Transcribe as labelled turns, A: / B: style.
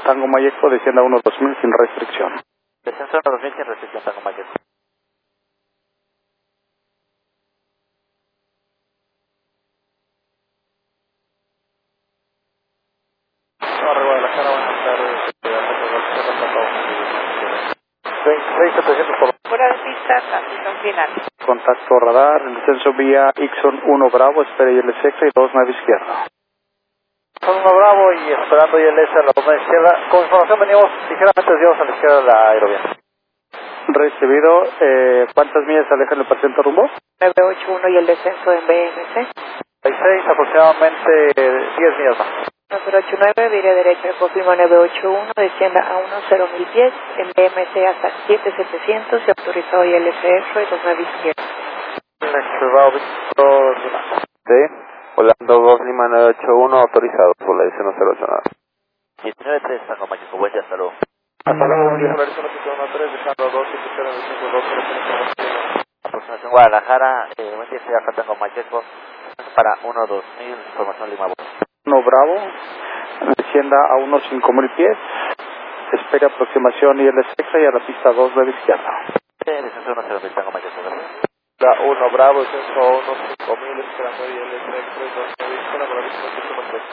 A: Tango Mayeco, descienda a 1-2000 sin restricción.
B: Descenso 1-2000 sin restricción, Tango Mayeco.
A: Guadalajara, buenas tardes. 2700 por
C: Fuera de pista, transición final.
A: contacto radar, el descenso vía Ixon 1 Bravo, espera ILS y 2 nave izquierda.
B: 1 Bravo y esperando ILS a la bomba izquierda. Con información venimos ligeramente desviados a la izquierda de la aerovía.
A: Recibido, ¿cuántas millas alejan el paciente rumbo?
C: 981 y el descenso en BMC.
B: 6 aproximadamente 10 millas más.
C: 989, vire derecha, confirma 981, descienda a 10.000 pies, en BMC hasta 7700 y autorizado ILCF y 2 nave izquierda.
B: Bravo, Víctor Lima.
D: Sí, volando 2 Lima 981, autorizado por la DC 1089.
B: 19-3, Tango Mayeco, buen día, hasta luego.
A: Hasta luego, buen día.
B: Dejando 2, aproximación Guadalajara, buen día, estoy acá Tango Mayeco, para 1-2000, información Lima.
A: 1 Bravo, descienda a 5000 pies, espera aproximación ILS y a la pista 2 nave izquierda.
B: Descenso 1-0, Tango Mayeco, gracias.
D: La 1 Bravo, descenso 1-5000, esperando ILS 3, 2 nave izquierda, por la vista